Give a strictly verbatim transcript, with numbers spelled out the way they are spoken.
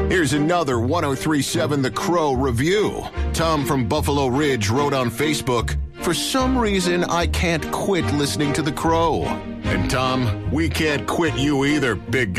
Here's another one oh three point seven The Crow review. Tom from Buffalo Ridge wrote on Facebook, "For some reason, I can't quit listening to The Crow." And Tom, we can't quit you either, big guy.